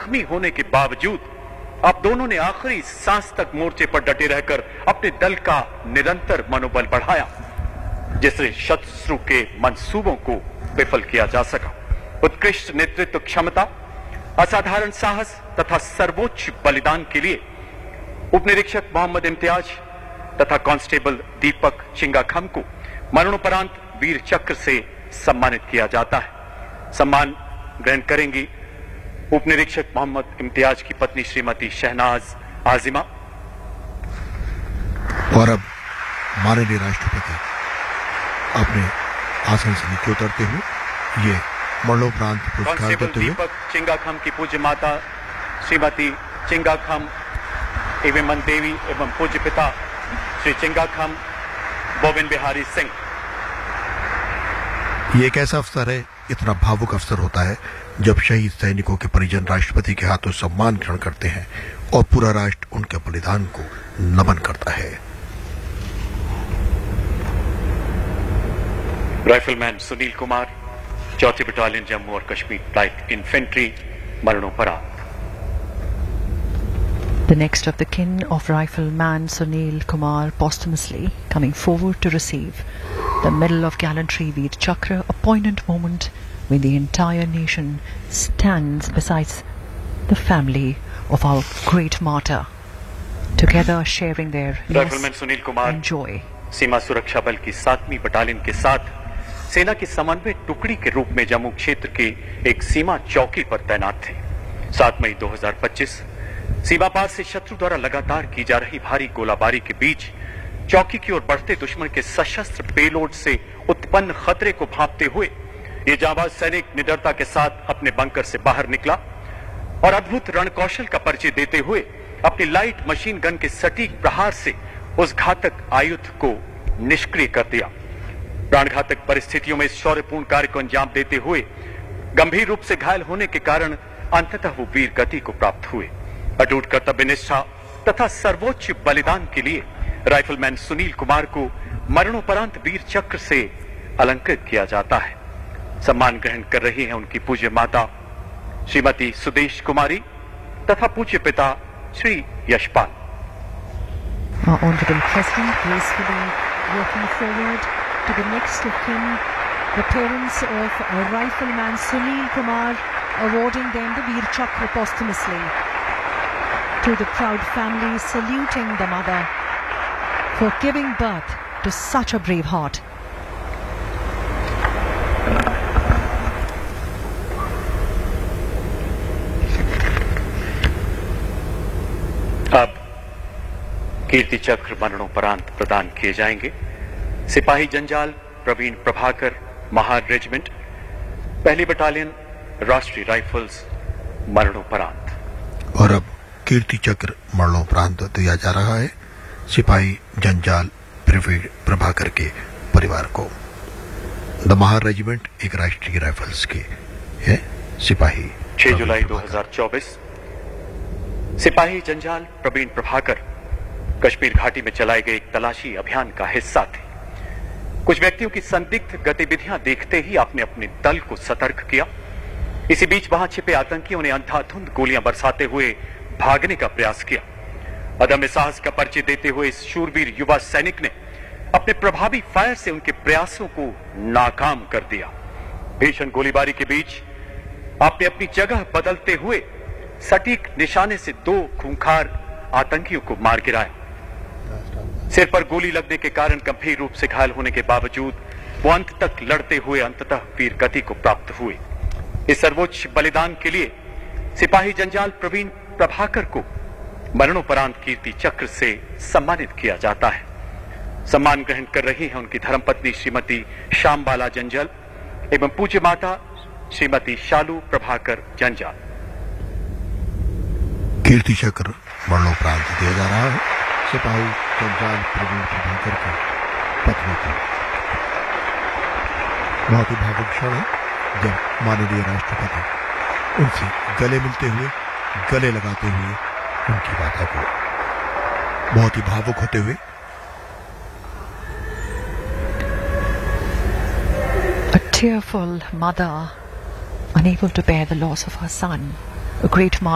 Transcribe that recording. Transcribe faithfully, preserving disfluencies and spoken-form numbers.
जख्मी होने के बावजूद अब दोनों ने आखिरी सांस तक मोर्चे पर डटे रहकर अपने दल का निरंतर मनोबल बढ़ाया, जिससे शत्रु के मंसूबों को विफल किया जा सका। उत्कृष्ट नेतृत्व क्षमता, असाधारण साहस तथा सर्वोच्च बलिदान के लिए उपनिरीक्षक मोहम्मद इम्तियाज तथा कांस्टेबल दीपक चिंगाखम को मरणोपरांत वीर चक्र से सम्मानित किया जाता है। सम्मान ग्रहण करेंगी उपनिरीक्षक मोहम्मद इम्तियाज की पत्नी श्रीमती शहनाज आजिमा। और अब माननीय राष्ट्रपति अपने आसन से नीचे उतरते हुए ये मरणोपरांत पुरस्कार देते हुए दीपक चिंगाखम की पूज्य माता श्रीमती चिंगाखम एवं देवी एवं पूज्य पिता श्री चिंगाखम गोविंद बिहारी सिंह। ये एक ऐसा अवसर है, इतना भावुक अवसर होता है जब शहीद सैनिकों के परिजन राष्ट्रपति के हाथों सम्मान ग्रहण करते हैं और पूरा राष्ट्र उनके बलिदान को नमन करता है। राइफलमैन सुनील कुमार, चौथी बटालियन जम्मू और कश्मीर लाइट इन्फेंट्री, मरणोपरांत। The next of the kin of Rifleman Sunil Kumar posthumously coming forward to receive the Medal of Gallantry Veer Chakra, a poignant moment when the entire nation stands beside the family of our great martyr, together sharing their rifleman loss Sunil Kumar and joy. सीमा सुरक्षा बल की सातवीं battalion के साथ सेना की समन्वय टुकड़ी के रूप में जम्मू क्षेत्र के एक सीमा चौकी पर तैनात थे। सात मई दो हज़ार पच्चीस सीमा पार से शत्रु द्वारा लगातार की जा रही भारी गोलाबारी के बीच चौकी की ओर बढ़ते दुश्मन के सशस्त्र पेलोड से उत्पन्न खतरे को भांपते हुए ये जांबाज सैनिक निडरता के साथ अपने बंकर से बाहर निकला और अद्भुत रणकौशल का परिचय देते हुए अपनी लाइट मशीन गन के सटीक प्रहार से उस घातक आयुध को निष्क्रिय कर दिया। प्राणघातक परिस्थितियों में इस शौर्यपूर्ण कार्य को अंजाम देते हुए गंभीर रूप से घायल होने के कारण अंततः वो वीर गति को प्राप्त हुए। अटूट कर्तव्य निष्ठा तथा सर्वोच्च बलिदान के लिए राइफलमैन सुनील कुमार को मरणोपरांत वीर चक्र से अलंकृत किया जाता है। सम्मान ग्रहण कर रही हैं उनकी पूज्य माता श्रीमती सुदेश कुमारी तथा पूज्य पिता Shri Yashpal. Our Honorable President gracefully walking forward to the next of kin, the parents of Rifleman Sunil Kumar, awarding them the Veer Chakra posthumously. To the proud family, saluting the mother for giving birth to such a brave heart. अब कीर्ति चक्र मरणोपरांत प्रदान किए जाएंगे। सिपाही जंजाल Praveen Prabhakar, Mahar regiment, पहली battalion, राष्ट्रीय राइफल्स, मरणोपरांत। और अब कीर्ति चक्र मरणोपरांत दिया जा रहा है सिपाही जंजाल प्रवीण प्रभाकर के परिवार को। द महार रेजिमेंट एक राष्ट्रीय राइफल्स के है सिपाही। छह जुलाई दो हज़ार चौबीस सिपाही जंजाल प्रवीण प्रभाकर कश्मीर घाटी में चलाए गए एक तलाशी अभियान का हिस्सा थे। कुछ व्यक्तियों की संदिग्ध गतिविधियां देखते ही आपने अपने दल को सतर्क किया। इसी बीच वहां छिपे आतंकियों ने अंधाधुंध गोलियां बरसाते हुए भागने का प्रयास किया। अदम्य साहस का परिचय देते हुए इस शूरवीर युवा सैनिक ने अपने प्रभावी फायर से उनके प्रयासों को नाकाम कर दिया। भीषण गोलीबारी के बीच आपने अपनी जगह बदलते हुए सटीक निशाने से दो खूंखार आतंकियों को मार गिराया। सिर पर गोली लगने के कारण गंभीर रूप से घायल होने के बावजूद वो अंत तक लड़ते हुए अंततः वीर गति को प्राप्त हुए। इस सर्वोच्च बलिदान के लिए सिपाही जंजाल प्रवीण प्रभाकर को मरणोपरांत कीर्ति चक्र से सम्मानित किया जाता है। सम्मान ग्रहण कर रही हैं उनकी धर्मपत्नी श्रीमती श्यामबाला जंजाल एवं पूज्य माता श्रीमती शालू प्रभाकर जंजाल। कीर्ति चक्र मरणोपरांत दिया जा रहा है सिपाही जंजाल प्रवीण प्रभाकर की पत्नी को। बहुत ही भावुक क्षण है जब माननीय राष्ट्रपति उनसे गले मिलते हुए, गले लगाते हुए उनकी बातों को बहुत ही भावुक होते हुए। A tearful mother, unable to bear the loss of her son, a great